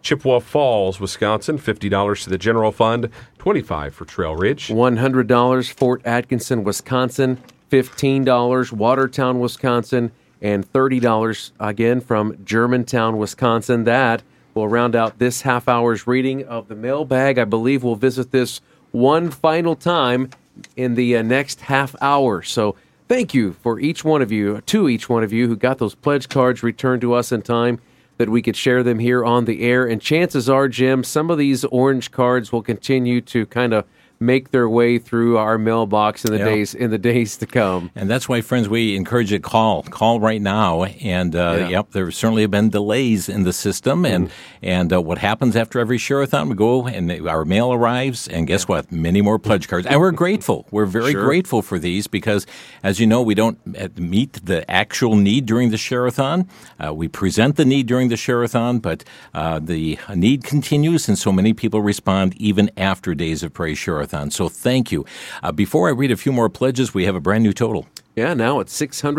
Chippewa Falls, Wisconsin, $50 to the general fund, $25 for Trail Ridge. $100, Fort Atkinson, Wisconsin, $15, Watertown, Wisconsin, and $30 again from Germantown, Wisconsin. That will round out this half hour's reading of the mailbag. I believe we'll visit this one final time in the next half hour. So thank you to each one of you who got those pledge cards returned to us in time that we could share them here on the air. And chances are, Jim, some of these orange cards will continue to kind of make their way through our mailbox in the days to come. And that's why, friends, we encourage you to call right now. And there certainly have been delays in the system. And what happens after every Share-a-thon, we go and our mail arrives, and guess what? Many more pledge cards. And we're grateful. We're very grateful for these because, as you know, we don't meet the actual need during the Share-a-thon. We present the need during the Share-a-thon, but the need continues, and so many people respond even after Days of Praise Share-a-thon. So thank you. Before I read a few more pledges, we have a brand new total. Yeah, now it's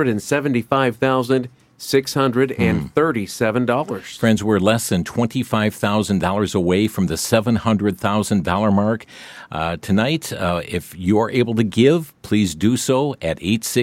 $675,637. Friends, we're less than $25,000 away from the $700,000 mark. Tonight, if you are able to give, please do so at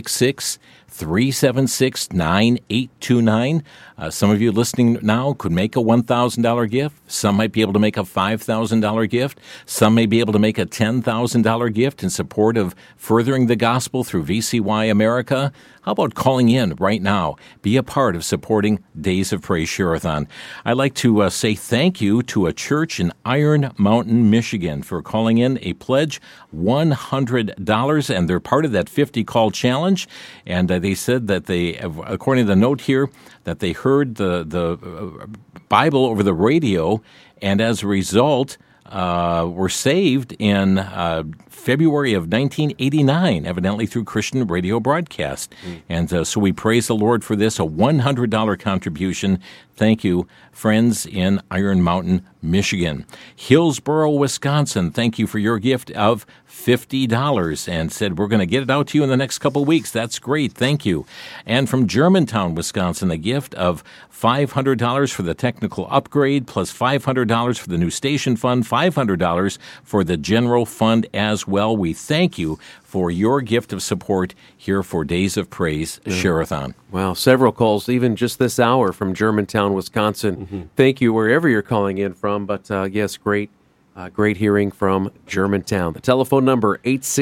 866-376-9829. Some of you listening now could make a $1,000 gift. Some might be able to make a $5,000 gift. Some may be able to make a $10,000 gift in support of furthering the gospel through VCY America. How about calling in right now? Be a part of supporting Days of Praise Share-a-thon. I'd like to say thank you to a church in Iron Mountain, Michigan for calling in a pledge, $100, and they're part of that 50-call challenge. And they said that they, according to the note here, that they heard the Bible over the radio, and as a result, were saved in February of 1989, evidently through Christian radio broadcast. And so we praise the Lord for this, a $100 contribution. Thank you, friends in Iron Mountain, Michigan. Hillsboro, Wisconsin, thank you for your gift of $50 and said, we're going to get it out to you in the next couple of weeks. That's great. Thank you. And from Germantown, Wisconsin, a gift of $500 for the technical upgrade, plus $500 for the new station fund, $500 for the general fund as well. We thank you for your gift of support here for Days of Praise Share-a-thon. Wow, several calls, even just this hour from Germantown, Wisconsin. Thank you wherever you're calling in from, but yes, great hearing from Germantown. The telephone number,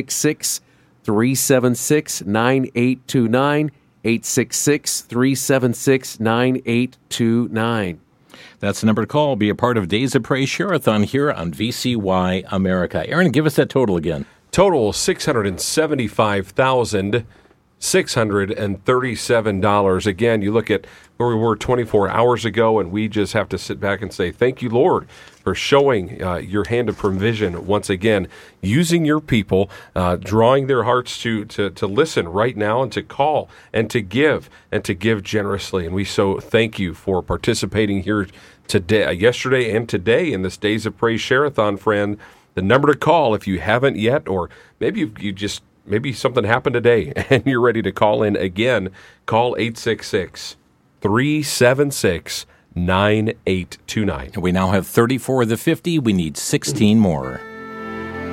866-376-9829, 866-376-9829. That's the number to call. Be a part of Days of Praise Share-a-thon here on VCY America. Aaron, give us that total again. Total $675,637. Again, you look at where we were 24 hours ago, and we just have to sit back and say, thank you, Lord, for showing your hand of provision once again, using your people, drawing their hearts to listen right now and to call and to give generously. And we so thank you for participating here today, yesterday and today in this Days of Praise Share-a-thon, friend. The number to call if you haven't yet, or maybe maybe something happened today and you're ready to call in again, call 866-376-9829. We now have 34 of the 50. We need 16 more.